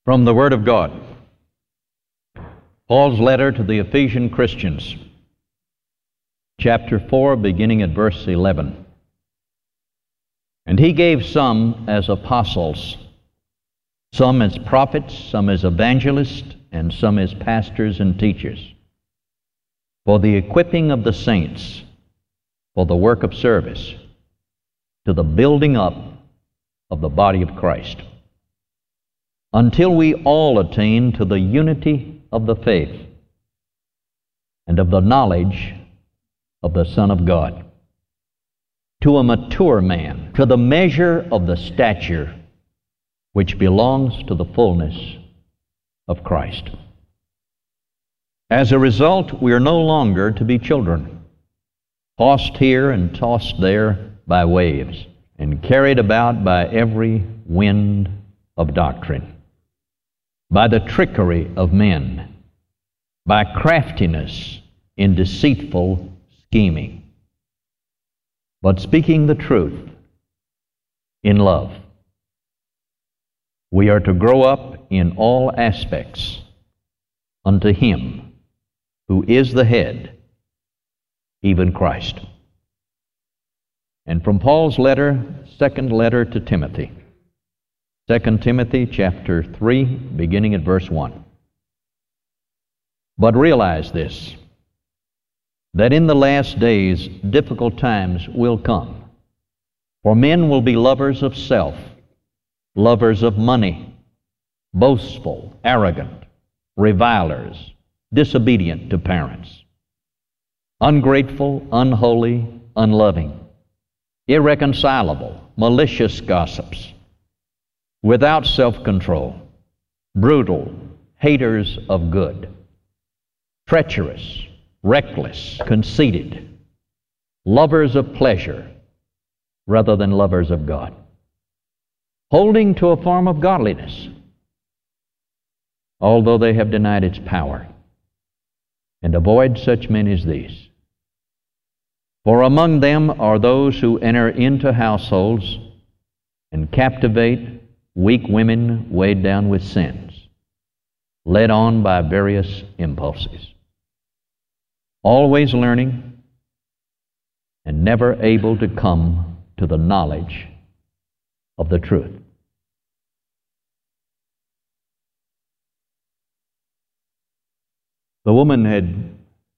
From the Word of God, Paul's letter to the Ephesian Christians, chapter 4, beginning at verse 11. And he gave some as apostles, some as prophets, some as evangelists, and some as pastors and teachers, for the equipping of the saints, for the work of service, to the building up of the body of Christ, until we all attain to the unity of the faith and of the knowledge of the Son of God, to a mature man, to the measure of the stature which belongs to the fullness of Christ. As a result, we are no longer to be children, tossed here and tossed there by waves, and carried about by every wind of doctrine, by the trickery of men, by craftiness in deceitful scheming. But speaking the truth in love, we are to grow up in all aspects unto Him who is the head, even Christ. And from Paul's letter, second letter to Timothy, 2 Timothy chapter 3, beginning at verse 1. But realize this, that in the last days difficult times will come. For men will be lovers of self, lovers of money, boastful, arrogant, revilers, disobedient to parents, ungrateful, unholy, unloving, irreconcilable, malicious gossips, without self-control, brutal, haters of good, treacherous, reckless, conceited, lovers of pleasure rather than lovers of God, holding to a form of godliness, although they have denied its power. And avoid such men as these. For among them are those who enter into households and captivate weak women weighed down with sins, led on by various impulses, always learning and never able to come to the knowledge of the truth. The woman had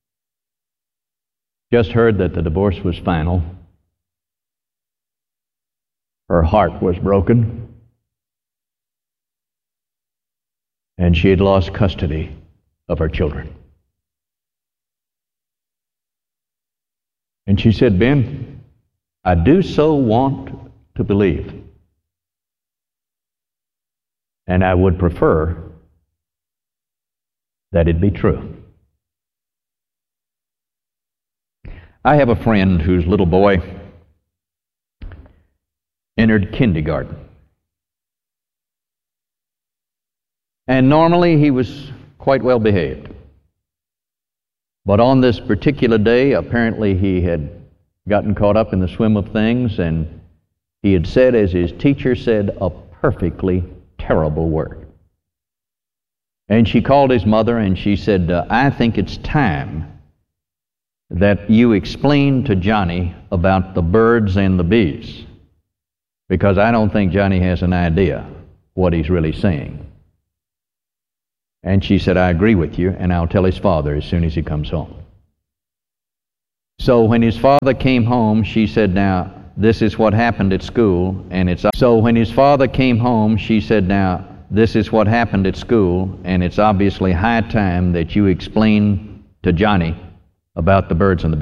just heard that the divorce was final. Her heart was broken, and she had lost custody of her children. And she said, Ben, I do so want to believe, and I would prefer that it be true. I have a friend whose little boy entered kindergarten. And normally he was quite well behaved. But on this particular day, apparently he had gotten caught up in the swim of things, and he had said, as his teacher said, a perfectly terrible word. And she called his mother and she said, I think it's time that you explain to Johnny about the birds and the bees, because I don't think Johnny has an idea what he's really saying. And she said, I agree with you, and I'll tell his father as soon as he comes home. So when his father came home, she said, now, this is what happened at school, and it's... So when his father came home, she said, now, this is what happened at school, and it's obviously high time that you explain to Johnny about the birds and the bees.